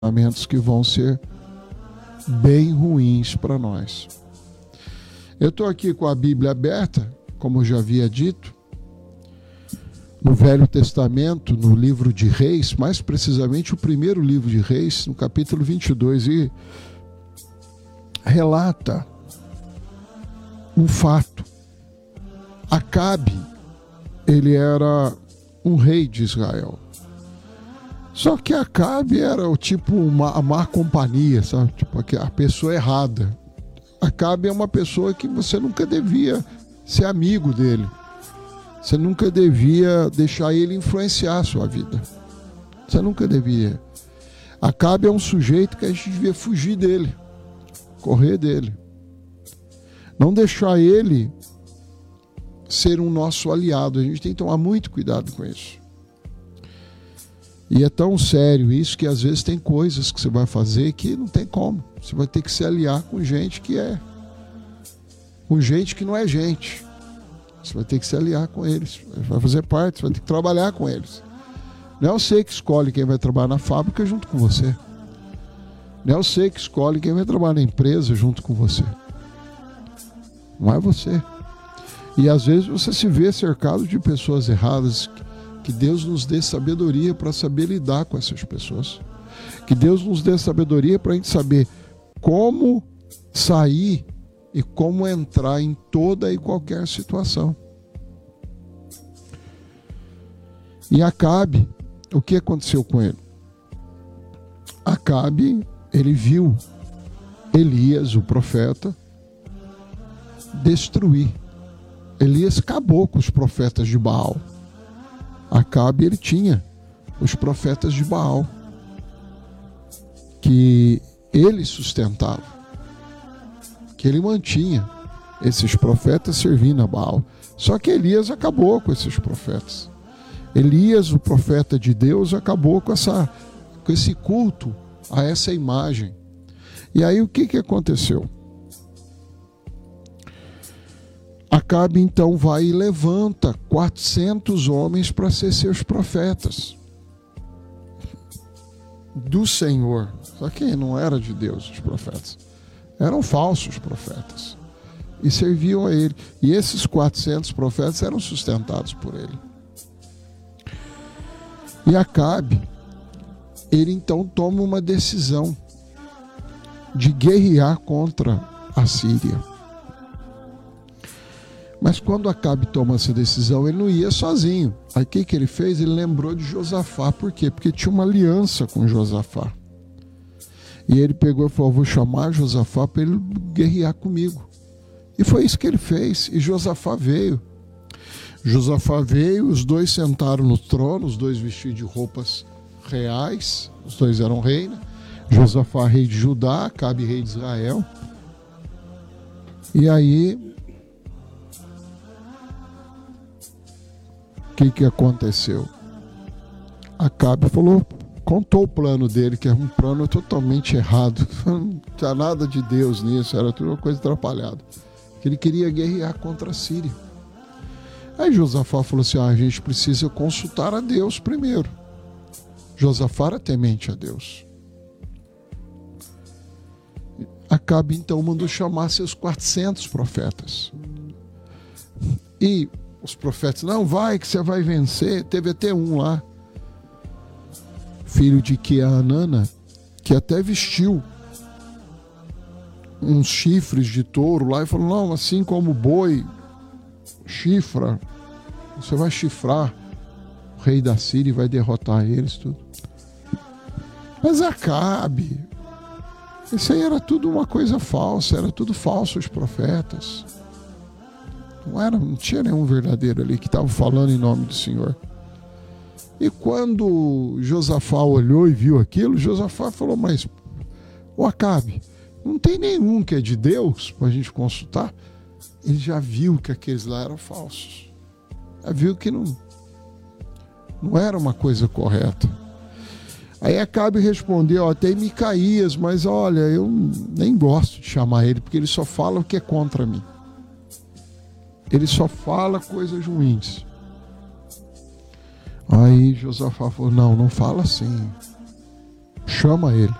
pensamentos que vão ser bem ruins para nós. Eu estou aqui com a Bíblia aberta, como eu já havia dito, no Velho Testamento, no livro de Reis, mais precisamente o primeiro livro de Reis, no capítulo 22, e relata um fato. Acabe, ele era um rei de Israel. Só que Acabe era o tipo a má companhia, sabe? Tipo a pessoa errada. Acabe é uma pessoa que você nunca devia ser amigo dele. Você nunca devia deixar ele influenciar a sua vida. Você nunca devia. Acabe é um sujeito que a gente devia fugir dele, correr dele. Não deixar ele ser um nosso aliado. A gente tem que tomar muito cuidado com isso. E é tão sério isso que às vezes tem coisas que você vai fazer que não tem como. Você vai ter que se aliar com gente com gente que não é gente. Você vai ter que se aliar com eles. Vai fazer parte, você vai ter que trabalhar com eles. Não é você que escolhe quem vai trabalhar na fábrica junto com você. Não é você que escolhe quem vai trabalhar na empresa junto com você. Não é você. E às vezes você se vê cercado de pessoas erradas. Que Deus nos dê sabedoria para saber lidar com essas pessoas. Que Deus nos dê sabedoria para a gente saber como sair e como entrar em toda e qualquer situação. E Acabe, o que aconteceu com ele? Acabe, ele viu Elias, o profeta, destruir. Elias acabou com os profetas de Baal. Acabe, ele tinha os profetas de Baal, que ele sustentava, que ele mantinha esses profetas servindo a Baal. Só que Elias acabou com esses profetas. Elias, o profeta de Deus, acabou com esse culto a essa imagem. E aí o que aconteceu? Acabe então vai e levanta 400 homens para ser seus profetas do Senhor. Só que não era de Deus os profetas. Eram falsos profetas. E serviam a ele. E esses 400 profetas eram sustentados por ele. E Acabe, ele então toma uma decisão de guerrear contra a Síria. Mas quando Acabe toma essa decisão, ele não ia sozinho. Aí o que ele fez? Ele lembrou de Josafá. Por quê? Porque tinha uma aliança com Josafá. E ele pegou e falou, vou chamar Josafá para ele guerrear comigo. E foi isso que ele fez. E Josafá veio. Josafá veio, os dois sentaram no trono, os dois vestidos de roupas reais. Os dois eram rei, né? Josafá, rei de Judá, Acabe, rei de Israel. E aí... o que aconteceu? Acabe contou o plano dele, que era um plano totalmente errado. Não tinha nada de Deus nisso, era tudo uma coisa atrapalhada. Que ele queria guerrear contra a Síria. Aí Josafá falou assim, a gente precisa consultar a Deus primeiro. Josafá era temente a Deus. Acabe então mandou chamar seus 400 profetas. E os profetas, não, vai que você vai vencer. Teve até um lá, filho de Queanana, que até vestiu uns chifres de touro lá e falou, não, assim como o boi chifra, você vai chifrar o rei da Síria e vai derrotar eles, tudo. Mas Acabe, isso aí era tudo uma coisa falsa, era tudo falso os profetas. Não tinha nenhum verdadeiro ali que estava falando em nome do Senhor. E quando Josafá olhou e viu aquilo, Josafá falou, mas o Acabe, não tem nenhum que é de Deus para a gente consultar? Ele já viu que aqueles lá eram falsos. Já viu que não era uma coisa correta. Aí Acabe respondeu, tem Micaías, mas olha, eu nem gosto de chamar ele, porque ele só fala o que é contra mim. Ele só fala coisas ruins. Aí Josafá falou, não fala assim. Chama ele.